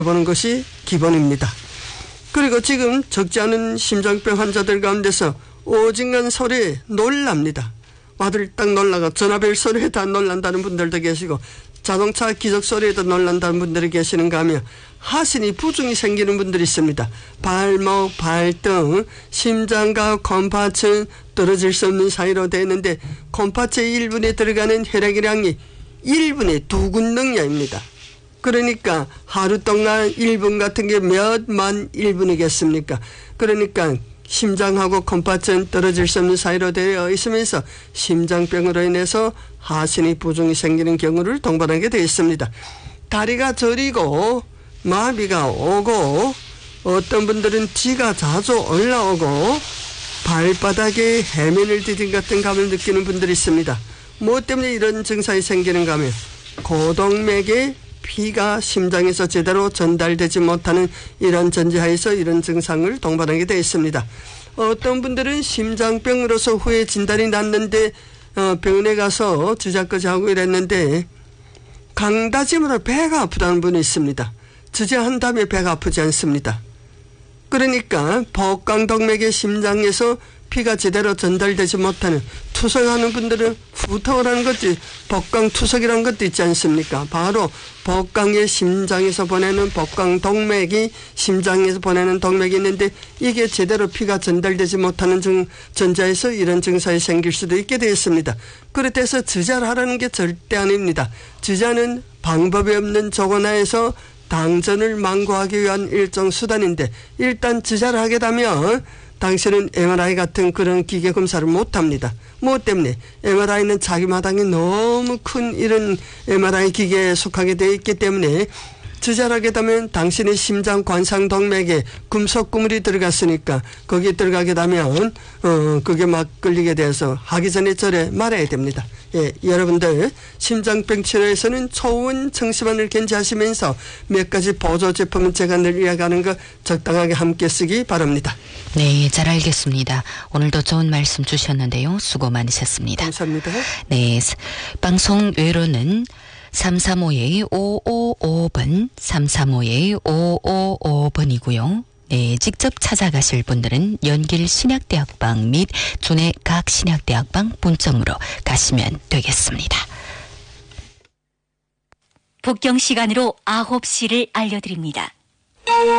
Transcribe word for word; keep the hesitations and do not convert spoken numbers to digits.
보는 것이 기본입니다. 그리고 지금 적지 않은 심장병 환자들 가운데서 오직난 소리에 놀랍니다. 와들 딱 놀라가 전화벨 소리에 다 놀란다는 분들도 계시고 자동차 기적 소리에도 놀란다는 분들이 계시는가 하며 하신이 부종이 생기는 분들이 있습니다. 발목, 발등, 심장과 콩팥은 떨어질 수 없는 사이로 되어 있는데 콩팥의 일 분에 들어가는 혈액량이 일 분에 두 군능량입니다. 그러니까 하루 동안 일 분 같은 게 몇만 일 분이겠습니까? 그러니까 심장하고 콩팥은 떨어질 수 없는 사이로 되어 있으면서 심장병으로 인해서 하신이 부종이 생기는 경우를 동반하게 되어 있습니다. 다리가 저리고 마비가 오고 어떤 분들은 지가 자주 올라오고 발바닥에 해면을 디딘 같은 감을 느끼는 분들이 있습니다. 무엇 때문에 이런 증상이 생기는가 하면 고동맥에 피가 심장에서 제대로 전달되지 못하는 이런 전제하에서 이런 증상을 동반하게 되어 있습니다. 어떤 분들은 심장병으로서 후에 진단이 났는데 어, 병원에 가서 주자까지 하고 이랬는데 강다짐으로 배가 아프다는 분이 있습니다. 주자한 다음에 배가 아프지 않습니다. 그러니까 복강동맥의 심장에서 피가 제대로 전달되지 못하는 투석하는 분들은 후턱을 하는 것도 복강투석이라는 것도 있지 않습니까? 바로 복강의 심장에서 보내는 복강동맥이 심장에서 보내는 동맥이 있는데 이게 제대로 피가 전달되지 못하는 증, 전자에서 이런 증상이 생길 수도 있게 되어 있습니다. 그렇다고 주자를 하라는 게 절대 아닙니다. 주자는 방법이 없는 조건하에서 당전을 망고하기 위한 일종 수단인데 일단 주자를 하게 되면 당신은 엠알아이 같은 그런 기계 검사를 못합니다. 무엇 때문에? 엠알아이는 자기 마당이 너무 큰 이런 엠알아이 기계에 속하게 되어 있기 때문에 주자하게 되면 당신의 심장 관상동맥에 금속 구물이 들어갔으니까 거기에 들어가게 되면 어 그게 막 끌리게 돼서 하기 전에 절에 말아야 됩니다. 예, 여러분들 심장병 치료에서는 초원 청심환을 견지하시면서 몇 가지 보조 제품은 제가 늘 이야기하는 거 적당하게 함께 쓰기 바랍니다. 네, 잘 알겠습니다. 오늘도 좋은 말씀 주셨는데요. 수고 많으셨습니다. 감사합니다. 네, 방송 외로는 삼삼오 오오오 번, 삼삼오 오오오 번이고요. 네, 직접 찾아가실 분들은 연길 신약대학방 및 존의 각 신약대학방 본점으로 가시면 되겠습니다. 북경 시간으로 아홉 시를 알려드립니다.